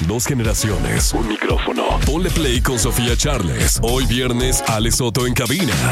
2 generaciones, un micrófono. Ponle play con Sofía Charles. Hoy viernes, Ale Soto en cabina.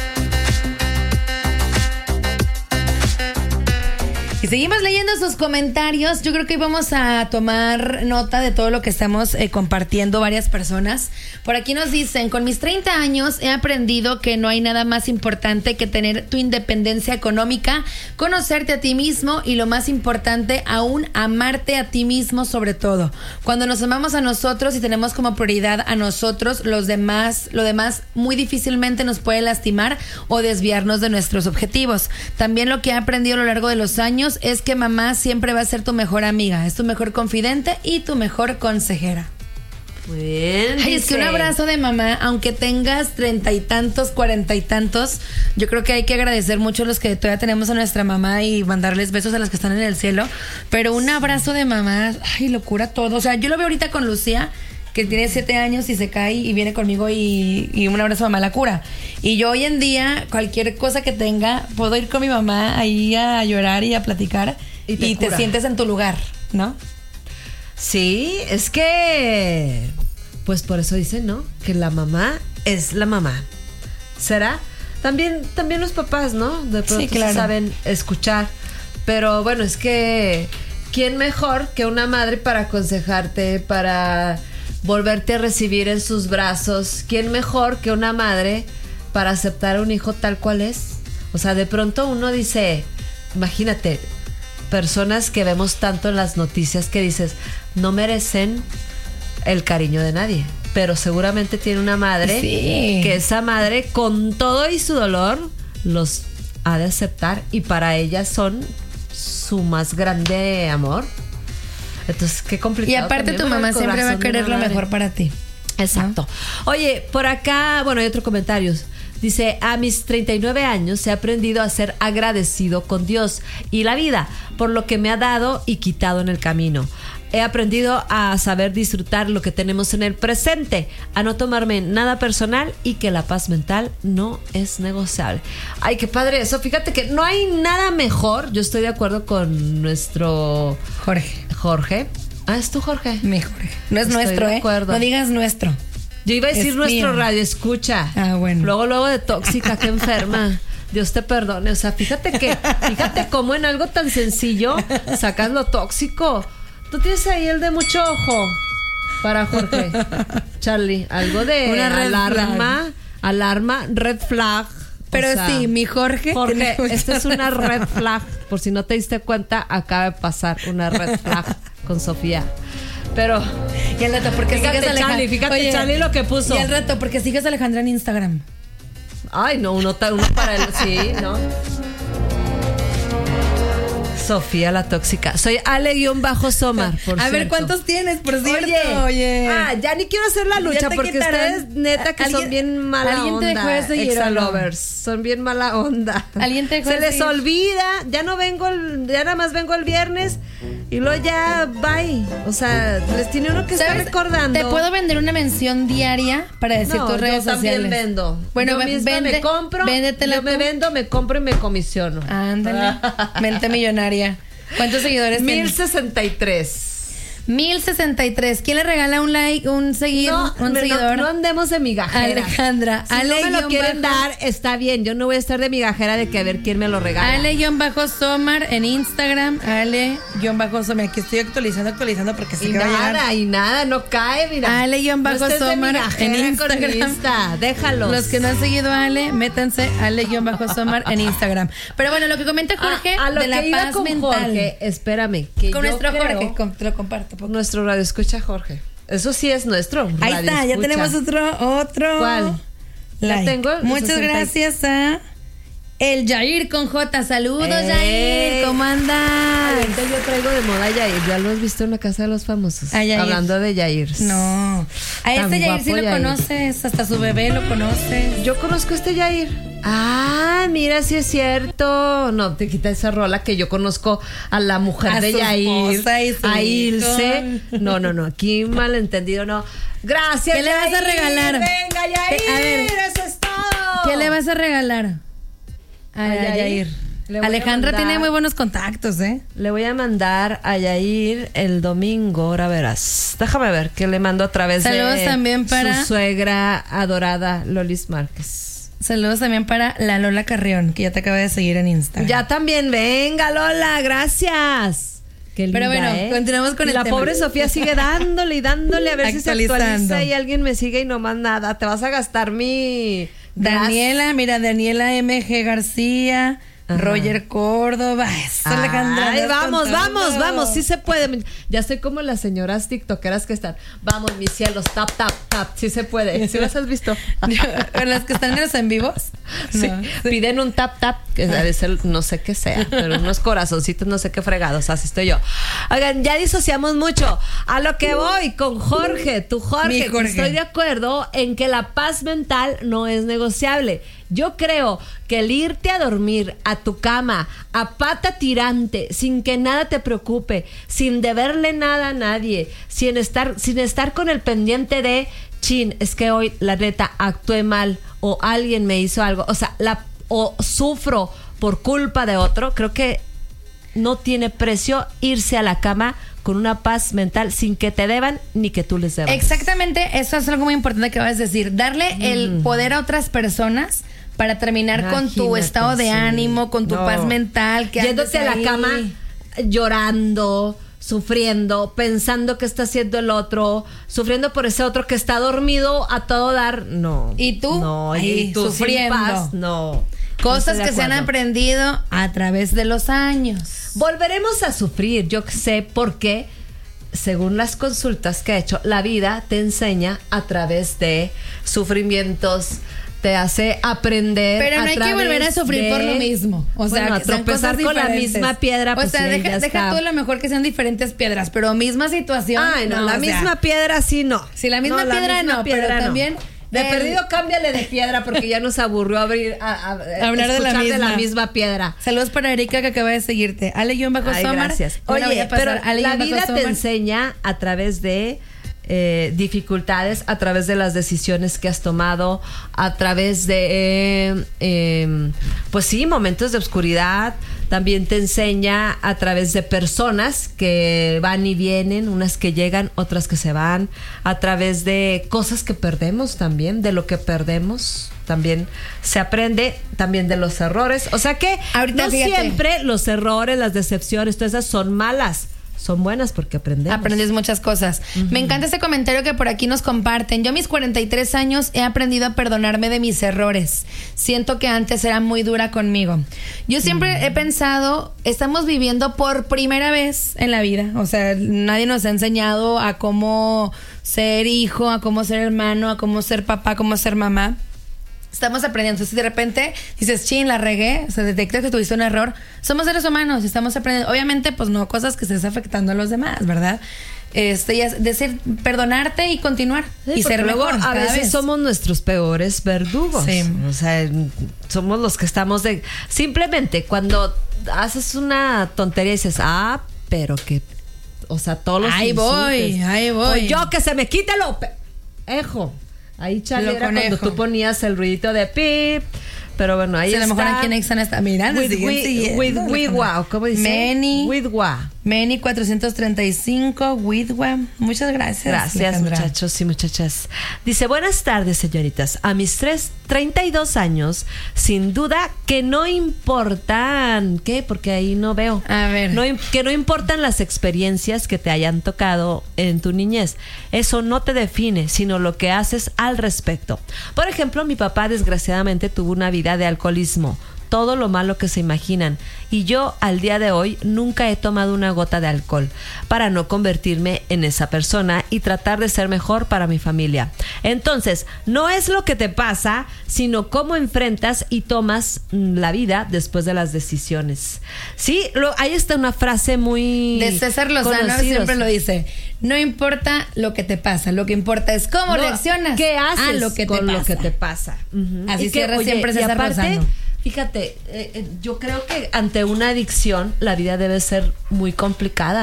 Y seguimos leyendo sus comentarios. Yo creo que hoy vamos a tomar nota de todo lo que estamos compartiendo varias personas. Por aquí nos dicen: con mis 30 años he aprendido que no hay nada más importante que tener tu independencia económica, conocerte a ti mismo y, lo más importante aún, amarte a ti mismo sobre todo. Cuando nos amamos a nosotros y tenemos como prioridad a nosotros, lo demás muy difícilmente nos puede lastimar o desviarnos de nuestros objetivos. También lo que he aprendido a lo largo de los años es que mamá siempre va a ser tu mejor amiga, es tu mejor confidente y tu mejor consejera. Muy bien. Ay, es que un abrazo de mamá, aunque tengas 30 y tantos, 40 y tantos, yo creo que hay que agradecer mucho a los que todavía tenemos a nuestra mamá y mandarles besos a los que están en el cielo. Pero un abrazo de mamá, ay, lo cura todo. O sea, yo lo veo ahorita con Lucía, que tiene 7 años y se cae y viene conmigo y un abrazo a mamá la cura. Y yo hoy en día, cualquier cosa que tenga, puedo ir con mi mamá ahí a llorar y a platicar y te sientes en tu lugar, ¿no? Sí, es que, pues por eso dicen, ¿no? Que la mamá es la mamá. ¿Será? También los papás, ¿no? De pronto sí, claro, saben escuchar. Pero bueno, es que ¿quién mejor que una madre para aconsejarte, para volverte a recibir en sus brazos? ¿Quién mejor que una madre para aceptar a un hijo tal cual es? O sea, de pronto uno dice, imagínate, personas que vemos tanto en las noticias que dices, no merecen el cariño de nadie, pero seguramente tiene una madre, sí, que esa madre con todo y su dolor los ha de aceptar y para ella son su más grande amor. Entonces, qué complicado. Y aparte tu mamá siempre va a querer lo mejor para ti. Exacto. ¿No? Oye, por acá, bueno, hay otro comentario. Dice, a mis 39 años he aprendido a ser agradecido con Dios y la vida por lo que me ha dado y quitado en el camino. He aprendido a saber disfrutar lo que tenemos en el presente, a no tomarme nada personal y que la paz mental no es negociable. Ay, qué padre eso. Fíjate que no hay nada mejor. Yo estoy de acuerdo con nuestro Jorge. Ah, ¿es tu Jorge? Mi Jorge. No es estoy nuestro, de acuerdo. No digas nuestro. Yo iba a decir es nuestro mío. radio escucha. Ah, bueno. Luego de tóxica, qué enferma. Dios te perdone. O sea, fíjate cómo en algo tan sencillo sacas lo tóxico. Tú tienes ahí el de mucho ojo para Jorge. Charlie, algo de una alarma, red flag. Pero o sea, sí, mi Jorge, esta es una red flag. Por si no te diste cuenta, acaba de pasar una red flag con Sofía. Pero y al rato, porque fíjate, sigues a Alejandra. Fíjate, Oye, Charlie, lo que puso. Y al rato, porque sigues a Alejandra en Instagram. Ay, no, uno para él, sí, ¿no? Sofía la tóxica. Soy Ale-Somar, por A cierto. ver, ¿cuántos tienes, por cierto? Oye. Ya ni quiero hacer la lucha porque ustedes, neta, que son bien mala onda. ¿Alguien te dejó de seguir o no? Exa-lovers. Son bien mala onda. ¿Alguien te dejó Se de les seguir? olvida. Ya nada más vengo el viernes y luego ya, bye. O sea, les tiene uno que estar recordando. Te puedo vender una mención diaria para decir tus redes yo sociales. también vendo. Bueno, yo misma me compro. Véndetela Yo me vendo, me compro y me comisiono. Ándale. Mente millonaria. ¿Cuántos seguidores tienes? 1063. 1063. ¿Quién le regala un like, un seguidor? No andemos de migajera. Alejandra. Si no me lo quieren dar, está bien. Yo no voy a estar de migajera de que a ver quién me lo regala. Ale-Somar en Instagram. Ale-Somar. Aquí estoy actualizando porque sé que va a llegar. Y nada, no cae, mira. Ale-Somar en Instagram. Déjalos. Los que no han seguido a Ale, métanse Ale-Somar en Instagram. Pero bueno, lo que comenta Jorge de la paz mental. Jorge, espérame. Que con yo nuestro creo, Jorge, te lo comparto. Nuestro radio escucha Jorge. Eso sí es nuestro. Ahí está, ya tenemos otro. ¿Cuál? Like. Ya tengo. Muchas 60. gracias a el Yair con J. Saludos, Yair. ¿Cómo andas? Ahorita yo traigo de moda Yair. Ya lo has visto en la casa de los famosos. Hablando de Yair. No. A este Yair sí lo conoces. Hasta su bebé lo conoces. Yo conozco a este Yair. Ah, mira, sí es cierto. No, te quita esa rola que yo conozco a la mujer de Yair. A Ilse. No. Aquí malentendido, no. Gracias, ¿Qué le vas a regalar? Venga, Yair. A ver, eso es todo. ¿Qué le vas a regalar a Yair? Alejandra tiene muy buenos contactos, ¿eh? Le voy a mandar a Yair el domingo, ahora verás. Déjame ver qué le mando a través Saludos de también para su suegra adorada, Lolis Márquez. Saludos también para la Lola Carrión, que ya te acaba de seguir en Instagram. Ya también, venga Lola, gracias. Qué linda, pero bueno, continuamos con el tema. La pobre Sofía sigue dándole y dándole a ver si se actualiza y alguien me sigue y no más nada. Te vas a gastar mi... Daniela, mira, Daniela MG García... Roger Córdoba, Alejandra. Ay, vamos, sí se puede. Ya estoy como las señoras tiktokeras que están. Vamos, mis cielos, tap, sí se puede. ¿Sí las has visto? ¿Las que están en los en vivos? Sí. No, sí. Piden un tap, que debe ser, no sé qué sea, pero unos corazoncitos, no sé qué fregados, así estoy yo. Oigan, ya disociamos mucho. A lo que voy con Jorge, Jorge. Estoy de acuerdo en que la paz mental no es negociable. Yo creo que el irte a dormir a tu cama a pata tirante, sin que nada te preocupe, sin deberle nada a nadie, sin estar con el pendiente de, chin, es que hoy la neta actué mal o alguien me hizo algo, o sufro por culpa de otro, creo que no tiene precio irse a la cama con una paz mental sin que te deban ni que tú les debas. Exactamente, eso es algo muy importante que vas a decir. Darle el poder a otras personas para terminar con tu estado de ánimo, con tu paz mental. Que yéndote a la cama llorando, sufriendo, pensando que está haciendo el otro, sufriendo por ese otro que está dormido a todo dar. No. ¿Y tú? No, y tú sufriendo. Sin paz, no. Cosas que se han aprendido a través de los años. Volveremos a sufrir, yo sé por qué. Según las consultas que he hecho, la vida te enseña a través de sufrimientos, te hace aprender. Pero no hay que volver a sufrir por lo mismo. O sea, bueno, tropezar con la misma piedra. O sea, deja tú a lo mejor que sean diferentes piedras, pero misma situación. Ay, no, la misma piedra sí no. Sí, la misma piedra no, pero también... De perdido, cámbiale de piedra porque ya nos aburrió hablar de la misma piedra. Saludos para Erika que acaba de seguirte. Ale-Somar. Gracias. Oye, pero la vida te enseña a través de dificultades, a través de las decisiones que has tomado, a través de pues sí, momentos de oscuridad. También te enseña a través de personas que van y vienen, unas que llegan, otras que se van, a través de cosas que perdemos también, de lo que perdemos también se aprende, también de los errores. O sea que ahorita, no siempre los errores, las decepciones, todas esas son malas. Son buenas porque aprendemos. Aprendes muchas cosas. Me encanta este comentario que por aquí nos comparten. Yo a mis 43 años he aprendido a perdonarme de mis errores. Siento que antes era muy dura conmigo. Yo siempre he pensado, estamos viviendo por primera vez en la vida. O sea, nadie nos ha enseñado a cómo ser hijo, a cómo ser hermano, a cómo ser papá, a cómo ser mamá. Estamos aprendiendo. Entonces, de repente dices, chin, la regué, se detecta que tuviste un error. Somos seres humanos, estamos aprendiendo. Obviamente, pues no cosas que estés afectando a los demás, ¿verdad? Y es decir, perdonarte y continuar. Sí, y ser mejor. A veces somos nuestros peores verdugos. Sí. O sea, somos los que estamos de. Simplemente cuando haces una tontería y dices, pero que. O sea, todos los ahí voy. O yo que se me quite lo. Ejo. Ahí Charlie era cuando tú ponías el ruidito de pip. Pero bueno, ahí está. A lo mejor aquí en Exxon está mirando. With wow, ¿cómo dice? Meni 435, Widwa. Muchas gracias. Gracias, Alejandra. Muchachos y muchachas. Dice, buenas tardes, señoritas. A mis 32 años, sin duda que no importan. ¿Qué? Porque ahí no veo. A ver. Que no importan las experiencias que te hayan tocado en tu niñez. Eso no te define, sino lo que haces al respecto. Por ejemplo, mi papá desgraciadamente tuvo una vida de alcoholismo. Todo lo malo que se imaginan. Y yo al día de hoy nunca he tomado una gota de alcohol para no convertirme en esa persona y tratar de ser mejor para mi familia. Entonces, no es lo que te pasa, sino cómo enfrentas y tomas la vida después de las decisiones. Sí, ahí está una frase muy de César Lozano, siempre lo dice. No importa lo que te pasa, lo que importa es cómo reaccionas. ¿Qué haces a lo que con te lo que te pasa? Así cierra siempre César Lozano. Fíjate, yo creo que ante una adicción la vida debe ser muy complicada.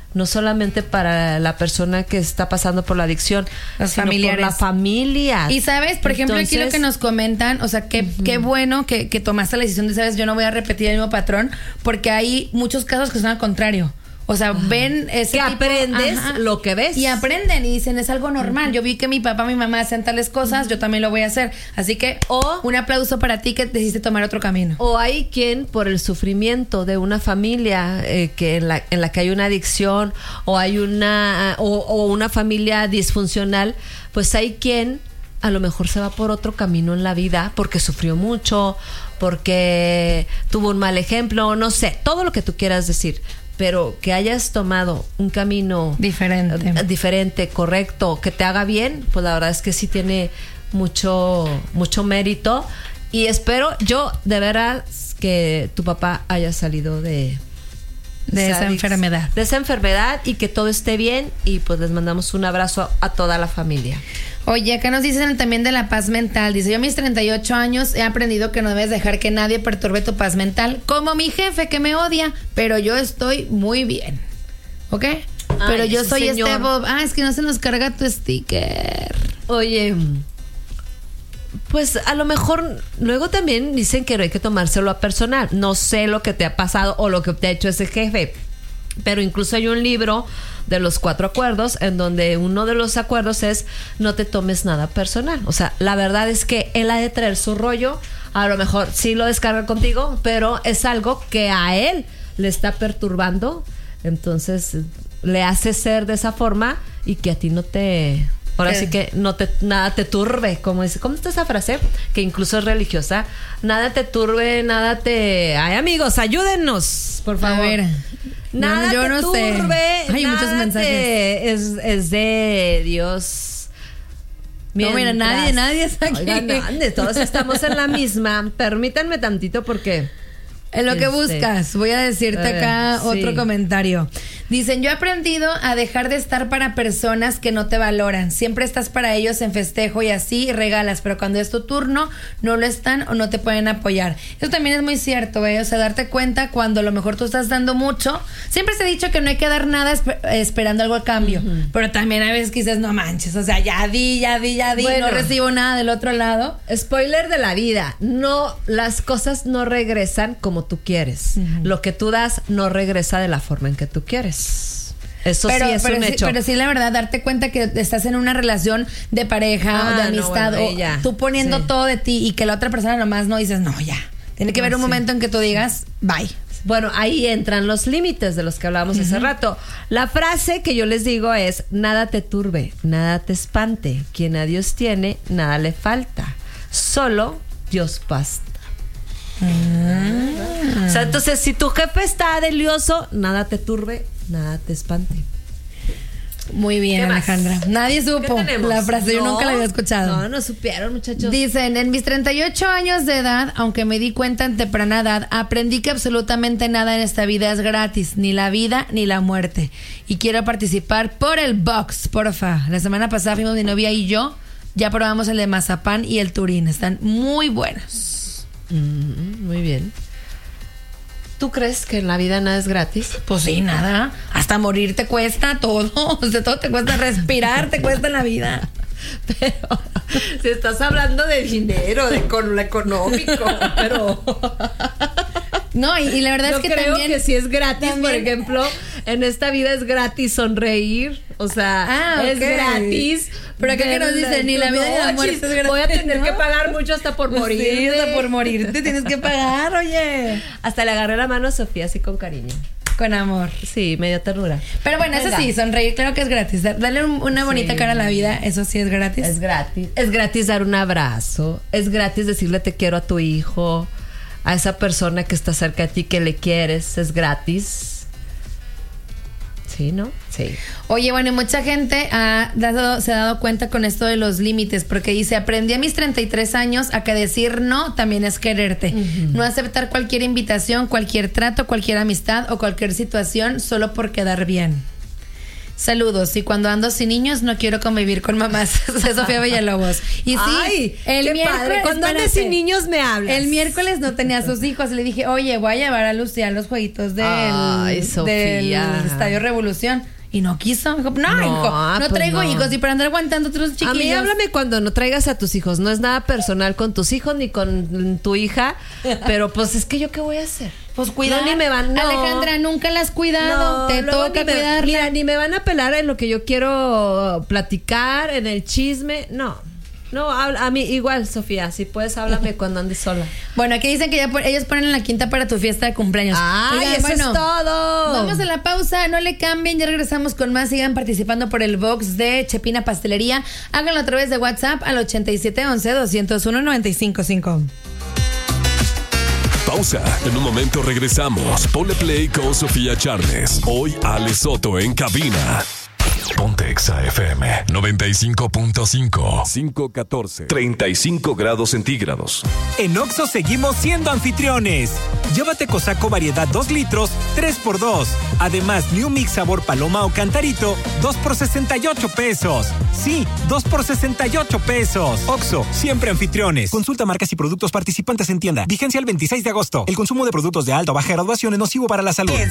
no solamente para la persona que está pasando por la adicción, Los sino familiares. por la familia. Y sabes, por ejemplo, aquí lo que nos comentan, o sea, qué bueno que tomaste la decisión de, sabes, yo no voy a repetir el mismo patrón, porque hay muchos casos que son al contrario. O sea, ven ese que tipo, aprendes lo que ves. Y aprenden y dicen, es algo normal. Yo vi que mi papá, mi mamá hacían tales cosas, yo también lo voy a hacer. Así que, un aplauso para ti que decidiste tomar otro camino. O hay quien, por el sufrimiento de una familia que en la que hay una adicción, o hay una familia disfuncional, pues hay quien a lo mejor se va por otro camino en la vida porque sufrió mucho, porque tuvo un mal ejemplo, no sé, todo lo que tú quieras decir. Pero que hayas tomado un camino diferente, correcto, que te haga bien, pues la verdad es que sí tiene mucho mérito. Y espero yo de veras que tu papá haya salido de esa enfermedad. De esa enfermedad, y que todo esté bien. Y pues les mandamos un abrazo a toda la familia. Oye, acá nos dicen también de la paz mental. Dice, yo a mis 38 años he aprendido que no debes dejar que nadie perturbe tu paz mental, como mi jefe que me odia, pero yo estoy muy bien. ¿Ok? Pero yo soy señor. Bob. Es que no se nos carga tu sticker. Oye, pues a lo mejor luego también dicen que no hay que tomárselo a personal. No sé lo que te ha pasado o lo que te ha hecho ese jefe, pero incluso hay un libro de los 4 acuerdos en donde uno de los acuerdos es no te tomes nada personal. O sea, la verdad es que él ha de traer su rollo, a lo mejor sí lo descarga contigo, pero es algo que a él le está perturbando, entonces le hace ser de esa forma y que a ti no te... Ahora sí que nada te turbe, ¿cómo está esa frase? Que incluso es religiosa. Nada te turbe, nada te... Ay, amigos, ayúdennos, por favor. A ver. Nada yo te no turbe, sé. Hay muchos mensajes. Es de Dios. No, mira, nadie está aquí. Oigan, todos estamos en la misma. Permítanme tantito porque... En lo que buscas, voy a decirte acá otro comentario. Dicen, yo he aprendido a dejar de estar para personas que no te valoran. Siempre estás para ellos en festejo y así regalas, pero cuando es tu turno no lo están o no te pueden apoyar. Eso también es muy cierto, o sea, darte cuenta cuando a lo mejor tú estás dando mucho. Siempre se ha dicho que no hay que dar nada esperando algo a cambio, pero también a veces quizás no manches, o sea, ya di, bueno, no recibo nada del otro lado. Spoiler de la vida, no, las cosas no regresan como tú quieres. Lo que tú das no regresa de la forma en que tú quieres. Eso sí es un hecho. Pero sí, la verdad, darte cuenta que estás en una relación de pareja o de amistad, o tú poniendo todo de ti y que la otra persona nomás no dices, no, ya. Tiene que haber un momento en que tú digas, bye. Bueno, ahí entran los límites de los que hablábamos hace rato. La frase que yo les digo es, nada te turbe, nada te espante. Quien a Dios tiene, nada le falta. Solo Dios basta. O sea, entonces, si tu jefe está delioso, nada te turbe, nada te espante. Muy bien, Alejandra. Nadie supo la frase, yo nunca la había escuchado. No supieron, muchachos. Dicen, en mis 38 años de edad, aunque me di cuenta en temprana edad, aprendí que absolutamente nada en esta vida es gratis, ni la vida ni la muerte. Y quiero participar por el box, porfa. La semana pasada fuimos mi novia y yo, ya probamos el de mazapán y el turín. Están muy buenos. Muy bien. ¿Tú crees que en la vida nada es gratis? Pues sí, nada. Hasta morir te cuesta todo. O sea, todo te cuesta, respirar te cuesta en la vida. Pero si estás hablando de dinero, de con lo económico, pero... No, y la verdad es que creo también... que si es gratis, por ejemplo, en esta vida es gratis sonreír. O sea, es gratis. Pero acá que nos dicen, ni la vida ni la muerte es gratis. Voy a tener que pagar mucho hasta por morir. Sí, hasta por morirte tienes que pagar, oye. Hasta le agarré la mano a Sofía así con cariño. Con amor. Sí, media ternura. Pero bueno, eso sí, sonreír, claro que es gratis. Darle una bonita cara a la vida, eso sí es gratis. Es gratis. Es gratis dar un abrazo. Es gratis decirle te quiero a tu hijo, a esa persona que está cerca de ti que le quieres. Es gratis. Sí, ¿no? Sí. Oye, bueno, y mucha gente se ha dado cuenta con esto de los límites, porque dice, aprendí a mis 33 años a que decir no también es quererte. No aceptar cualquier invitación, cualquier trato, cualquier amistad o cualquier situación solo por quedar bien. Saludos. Y cuando ando sin niños no quiero convivir con mamás. Sofía Villalobos. Y sí, Ay, el qué miércoles, padre. Cuando andes sin niños me hablas. El miércoles no tenía a sus hijos. Y le dije, oye, voy a llevar a Lucía a los jueguitos del Estadio Revolución. Y no quiso. Dijo, no traigo hijos. Y para andar aguantando otros chiquillos. A mí háblame cuando no traigas a tus hijos. No es nada personal con tus hijos ni con tu hija. Pero pues es que yo qué voy a hacer. Pues cuidar. No, ni me van, no. Alejandra, nunca la has cuidado. Te toca cuidarla. Mira, ni me van a pelar en lo que yo quiero platicar, en el chisme. No, a mí igual, Sofía, si puedes, háblame cuando andes sola. Bueno, aquí dicen que ya ellos ponen la quinta para tu fiesta de cumpleaños. ¡Ay, eso es todo! Vamos a la pausa, no le cambien, ya regresamos con más. Sigan participando por el box de Chepina Pastelería. Háganlo a través de WhatsApp al 8711-201-955. Pausa. En un momento regresamos. Ponle play con Sofía Charles. Hoy Ale Soto en cabina. Ponte Exa FM 95.5 514 35 grados centígrados. En Oxxo seguimos siendo anfitriones. Llévate Cosaco variedad 2 litros, 3x2. Además, New Mix sabor paloma o cantarito, 2 por 68 pesos. Sí, 2 por 68 pesos. Oxxo, siempre anfitriones. Consulta marcas y productos participantes en tienda. Vigencia el 26 de agosto. El consumo de productos de alta o baja graduación es nocivo para la salud.